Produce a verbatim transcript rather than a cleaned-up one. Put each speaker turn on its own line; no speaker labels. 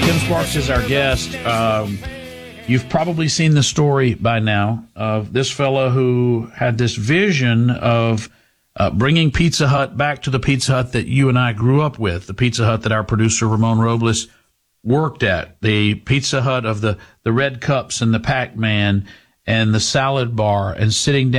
Tim Sparks is our guest. Um, you've probably seen the story by now of this fellow who had this vision of uh, bringing Pizza Hut back to the Pizza Hut that you and I grew up with, the Pizza Hut that our producer Ramon Robles worked at, the Pizza Hut of the, the red cups and the Pac-Man and the salad bar and sitting down